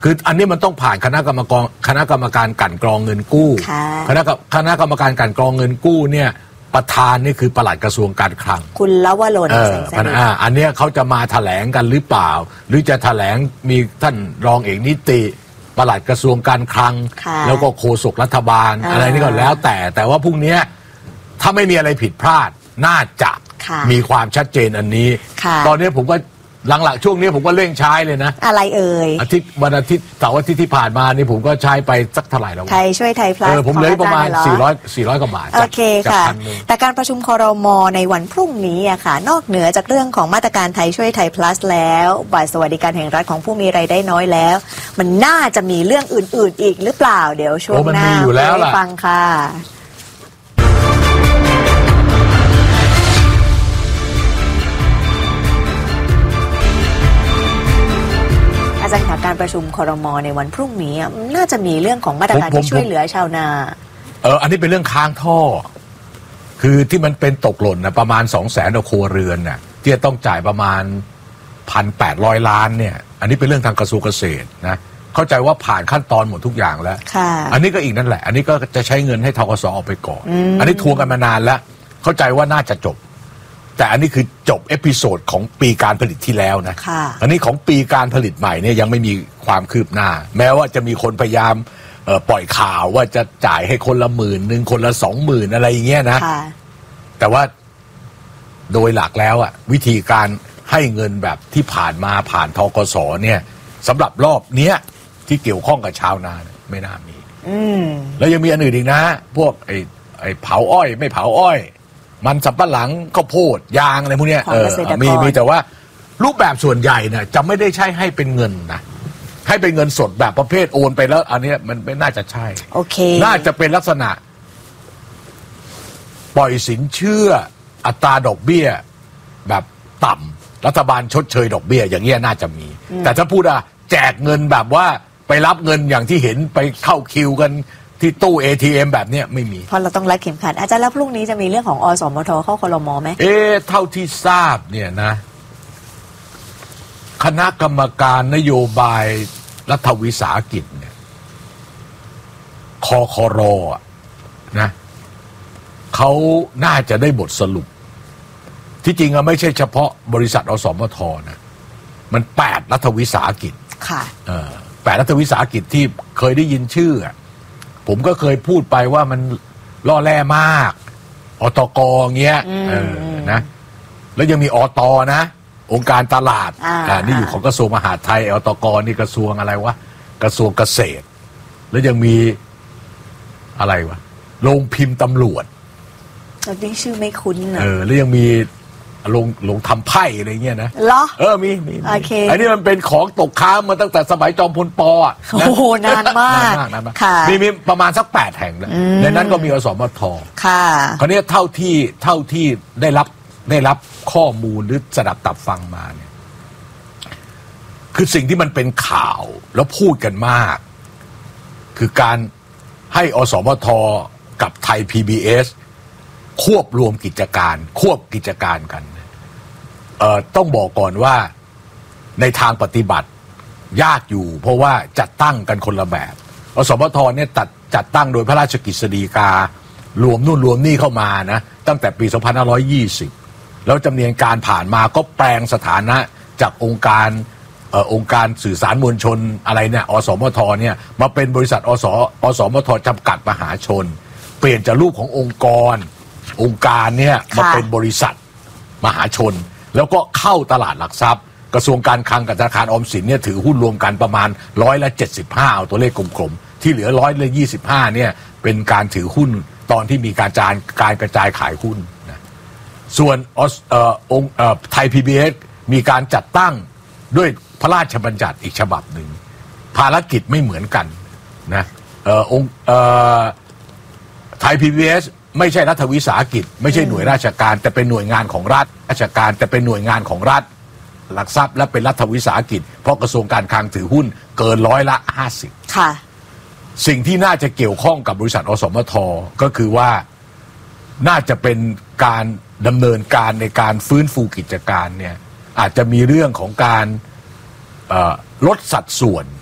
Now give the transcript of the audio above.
คืออันนี้มันต้องผ่านคณะกรรมการกลั่นกรองเงินกู้คณะกรรมการกลั่นกรองเงินกู้เนี่ยประธานนี่คือปลัดกระทรวงการคลังคุณลวรนอันเนี้ยเขาจะมาแถลงกันหรือเปล่าหรือจะแถลงมีท่านรองเอกนิติปลัดกระทรวงการคลังแล้วก็โฆษกรัฐบาลอะไรนี่ก็แล้วแต่ว่าพรุ่งนี้ถ้าไม่มีอะไรผิดพลาดน่าจะมีความชัดเจนอันนี้ตอนนี้ผมก็หลังๆช่วงนี้ผมก็เร่งใช้เลยนะอะไรเอ่ยวันอาทิตย์เสาร์อาทิตย์ที่ผ่านมานี่ผมก็ใช้ไปสักเท่าไหร่แล้วไทยช่วยไทยพลัสผมเลยประมาณ400กว่าบาทโอเคค่ะแต่การประชุมครม.ในวันพรุ่งนี้อะค่ะนอกเหนือจากเรื่องของมาตรการไทยช่วยไทยพลัสแล้วบัตรสวัสดิการแห่งรัฐของผู้มีรายได้น้อยแล้วมันน่าจะมีเรื่องอื่นๆอีกหรือเปล่าเดี๋ยวช่วงหน้าไปฟังค่ะอาจารย์คะการประชุมครม.ในวันพรุ่งนี้น่าจะมีเรื่องของมาตรการที่ช่วยเหลือชาวนาอันนี้เป็นเรื่องค้างท่อคือที่มันเป็นตกหล่นนะประมาณ 200,000 ครัวเรือนน่ะที่จะต้องจ่ายประมาณ 1,800 ล้านเนี่ยอันนี้เป็นเรื่องทางกระทรวงเกษตรนะเข้าใจว่าผ่านขั้นตอนหมดทุกอย่างแล้วอันนี้ก็อีกนั่นแหละอันนี้ก็จะใช้เงินให้ธกส.ออกไปก่อนอันนี้ทวงกันมานานแล้วเข้าใจว่าน่าจะจบแต่อันนี้คือจบเอพิโซดของปีการผลิตที่แล้วนะอันนี้ของปีการผลิตใหม่เนี่ยยังไม่มีความคืบหน้าแม้ว่าจะมีคนพยายามปล่อยข่าวว่าจะจ่ายให้คนละ10,000คนละ20,000อะไรอย่างเงี้ยนะแต่ว่าโดยหลักแล้วอ่ะวิธีการให้เงินแบบที่ผ่านมาผ่านธกส.เนี่ยสำหรับรอบเนี้ยที่เกี่ยวข้องกับชาวนาไม่น่ามีแล้วยังมีอันอื่นอีกนะพวกไอ้เผาอ้อยไม่เผาอ้อยมันสำปะหลังข้าวโพดยางอะไรพวกนี้มีแต่ว่ารูปแบบส่วนใหญ่เนี่ยจะไม่ได้ใช้ให้เป็นเงินนะให้เป็นเงินสดแบบประเภทโอนไปแล้วอันนี้มันไม่น่าจะใช่น่าจะเป็นลักษณะปล่อยสินเชื่ออัตราดอกเบี้ยแบบต่ำรัฐบาลชดเชยดอกเบี้ยอย่างเงี้ยน่าจะมีแต่ถ้าพูดแจกเงินแบบว่าไปรับเงินอย่างที่เห็นไปเข้าคิวกันที่ตู้ ATM แบบเนี้ยไม่มีเพราะเราต้องรัดเข็มขัดอาจารย์แล้วพรุ่งนี้จะมีเรื่องของอสมทเข้าครม.ไหมเท่าที่ทราบเนี่ยนะคณะกรรมการนโยบายรัฐวิสาหกิจเนี่ยคคร.นะเขาน่าจะได้บทสรุปที่จริงไม่ใช่เฉพาะบริษัทอสมทนะมัน8รัฐวิสาหกิจค่ะ 8รัฐวิสาหกิจที่เคยได้ยินชื่อผมก็เคยพูดไปว่ามันล่อแร่มากอตกเงี้ยนะแล้วยังมีอตนะองค์การตลาดนี่อยู่ของกระทรวงมหาดไทยอตกนี่กระทรวงอะไรวะกระทรวงเกษตรแล้วยังมีอะไรวะโรงพิมพ์ตำรวจตอนนี้ชื่อไม่คุ้นนะแล้วยังมีลงทำไพ่อะไรเงี้ยนะเหรอมีอันนี้มันเป็นของตกค้างมาตั้งแต่สมัยจอมพลป. โอ้โหนานมากค่ะมีประมาณสัก8แห่งนะในนั้นก็มีอสมทค่ะคราวนี้เท่าที่ได้รับข้อมูลหรือสดับตับฟังมาเนี่ยคือสิ่งที่มันเป็นข่าวแล้วพูดกันมากคือการให้อสมทกับไทย PBSควบรวมกิจการกันต้องบอกก่อนว่าในทางปฏิบัติยากอยู่เพราะว่าจัดตั้งกันคนละแบบอสมทเนี่ยจัดตั้งโดยพระราชกฤษฎีการวมนู่นรวมนี่เข้ามานะตั้งแต่ปี 2520 แล้วจำเนียนการผ่านมาก็แปลงสถานะจากองค์การสื่อสารมวลชนอะไรเนี่ยอสมทเนี่ยมาเป็นบริษัทอสมทจำกัดมหาชนเปลี่ยนจากรูปขององค์การเนี่ยมาเป็นบริษัทมหาชนแล้วก็เข้าตลาดหลักทรัพย์กระทรวงการคลังกับธนาคารออมสินเนี่ยถือหุ้นรวมกันประมาณ75%เอาตัวเลขกลมๆที่เหลือ25%เนี่ยเป็นการถือหุ้นตอนที่มีการกระจายขายหุ้นนะส่วนไทย PBS มีการจัดตั้งด้วยพระราชบัญญัติอีกฉบับหนึ่งภารกิจไม่เหมือนกันนะไทย PBSไม่ใช่รัฐวิสาหกิจไม่ใช่หน่วยราชการแต่เป็นหน่วยงานของรัฐหลักทรัพย์และเป็นรัฐวิสาหกิจเพราะกระทรวงการคลังถือหุ้นเกิน50% ค่ะสิ่งที่น่าจะเกี่ยวข้องกับบริษัทอสมทก็คือว่าน่าจะเป็นการดำเนินการในการฟื้นฟูกิจการเนี่ยอาจจะมีเรื่องของการลดสัดส่วน